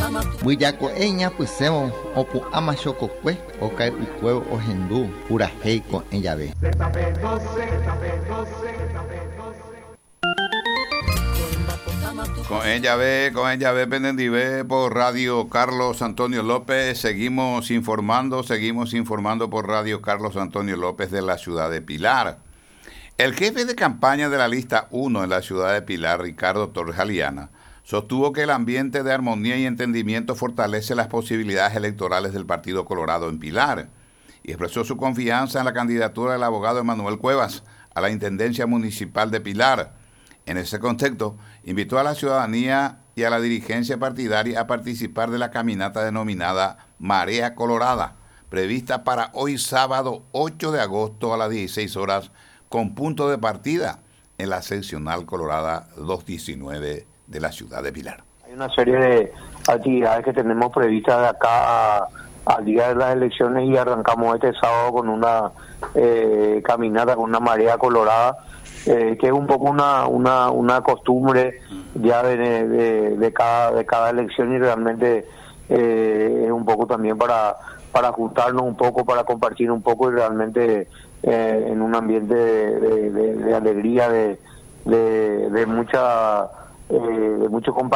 Buyaco eña puseo opu ama chococue o cae ucueo o hendú pura heico en llave. Con ella ve Pendendivé por Radio Carlos Antonio López. Seguimos informando por Radio Carlos Antonio López de la ciudad de Pilar. El jefe de campaña de la lista 1 en la ciudad de Pilar, Ricardo Torres Aliana, sostuvo que el ambiente de armonía y entendimiento fortalece las posibilidades electorales del Partido Colorado en Pilar y expresó su confianza en la candidatura del abogado Emanuel Cuevas a la Intendencia Municipal de Pilar. En ese contexto, invitó a la ciudadanía y a la dirigencia partidaria a participar de la caminata denominada Marea Colorada, prevista para hoy sábado 8 de agosto a las 16 horas, con punto de partida en la seccional Colorada 219 de la ciudad de Pilar. Hay una serie de actividades que tenemos previstas de acá al día de las elecciones y arrancamos este sábado con una caminata, con una marea colorada, que es un poco una costumbre ya de cada elección y realmente es un poco también para ajustarnos un poco, para compartir un poco y realmente en un ambiente de alegría, de mucho compartir.